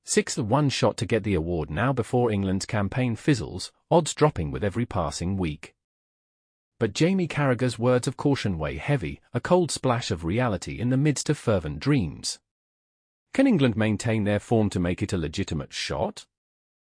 Sixth, one shot to get the award now before England's campaign fizzles, odds dropping with every passing week. But Jamie Carragher's words of caution weigh heavy, a cold splash of reality in the midst of fervent dreams. Can England maintain their form to make it a legitimate shot?